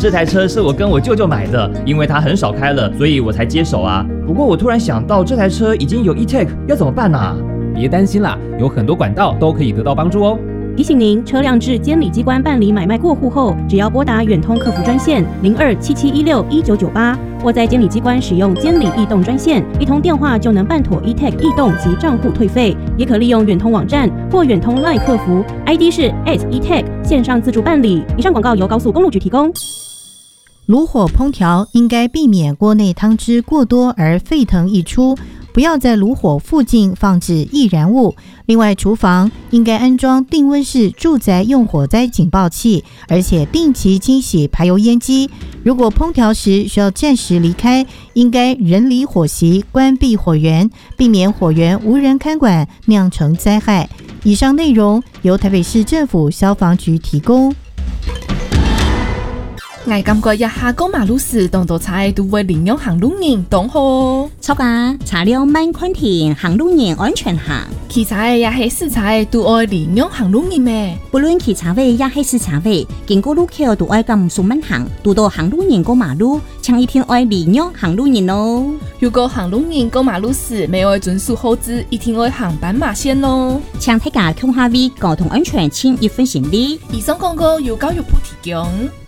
这台车是我跟我舅舅买的，因为他很少开了，所以我才接手啊。不过我突然想到，这台车已经有 e-tag， 要怎么办啊？ 别担心啦，有很多管道都可以得到帮助哦。 提醒您，车辆至监理机关办理买卖过户后，只要拨打远通客服专线0277161998，或在监理机关使用监理易动专线，一通电话就能办妥 e-tag 易动及账户退费。也可利用远通网站或远通 LINE 客服 ，ID 是 @e-tag 线上自助办理。以上广告由高速公路局提供。 炉火烹调应该避免锅内汤汁过多而沸腾溢出，不要在炉火附近放置易燃物。另外，厨房应该安装定温式住宅用火灾警报器，而且定期清洗排油烟机。如果烹调时需要暂时离开，应该人离火席，关闭火源，避免火源无人看管酿成灾害。以上内容由台北市政府消防局提供。 我感覺一下過馬路時，當到菜都會領養行路人懂好。 草架查了慢寬田，行路人安全行。 汽車也係死菜都愛領養行路人咩？ 不論汽車位也係死車位，經過路口都愛咁數慢行，遇到行路人過馬路，請一定愛領養行路人咯。 如果行路人過馬路時未愛遵守號誌，一定愛行斑馬線咯。 請大家共下位交通安全，請一分心理。 以上廣告由教育部提供。